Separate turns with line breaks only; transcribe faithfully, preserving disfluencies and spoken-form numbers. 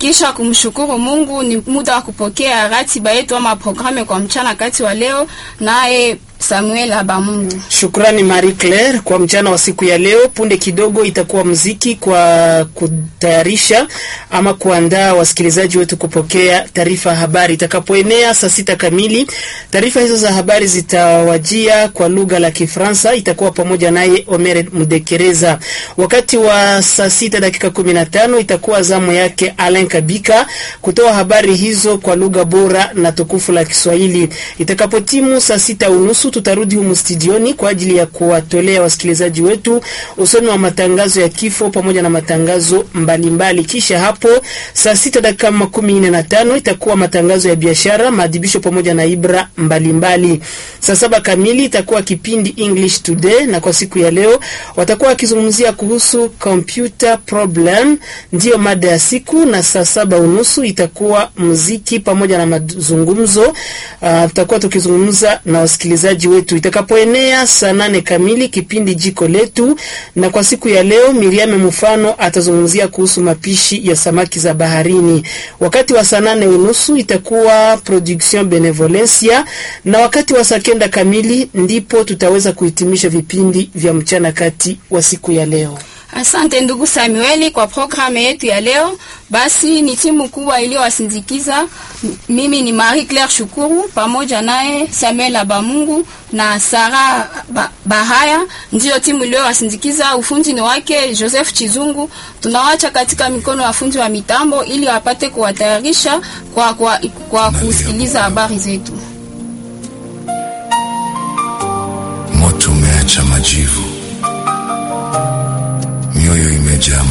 Kisha kumshukuru Mungu, ni muda wa kupokea ratiba yetu ama programu kwa mchana kati wa leo, naye Samuel Abamungu.
Shukrani Marie Claire kwa mchana wa siku ya leo. Punde kidogo itakuwa muziki kwa kutayarisha ama kuandaa wasikilizaji wetu kupokea taarifa habari itakapoenea saa sita kamili. Taarifa hizo za habari zitawajia kwa lugha la Kifaransa, itakuwa pamoja naye Omer Mudekereza. Wakati wa saa sita dakika kumi na tano itakuwa zamu yake Alain Kabika kutoa habari hizo kwa lugha bora na tukufu la Kiswahili. Itakapotimu saa sita unusu tutarudi humu studioni kwa ajili ya kuwatolea wasikilizaji wetu usoni wa matangazo ya kifo pamoja na matangazo mbalimbali mbali. Kisha hapo saa sita dakika makumi nne na tano itakuwa matangazo ya biashara, maadhibisho pamoja na ibra mbalimbali mbali. Saa saba kamili itakuwa kipindi English Today, na kwa siku ya leo watakuwa wakizungumzia kuhusu computer problem, ndio mada ya siku. Na saa saba unusu itakuwa muziki pamoja na mazungumzo. Uh, tutakuwa tukizungumza na wasikilizaji wetu. Itakapoenea saa nane kamili kipindi Jiko Letu, na kwa siku ya leo Miriam Mfano atazungumzia kuhusu mapishi ya samaki za baharini. Wakati wa saa nane unusu itakuwa production benevolencia, na wakati wa saa kenda kamili ndipo tutaweza kuhitimisha vipindi vya mchana kati wa siku ya leo.
Asante ndugu Samueli kwa programu yetu ya leo. Basi ni timu kubwa iliyowasindikiza. Mimi ni Marie Claire Shukuru pamoja naye Samuel Abamungu na Sara ba Bahaya, ndio timu iliyowasindikiza. Ufundi ni wake Joseph Chizungu. Tunawacha katika mikono ya fundi wa mitambo ili wapate kuwatayarisha kwa kwa, kwa kusikiliza habari zetu.
Moto umeacha majivu, mioyo imejaa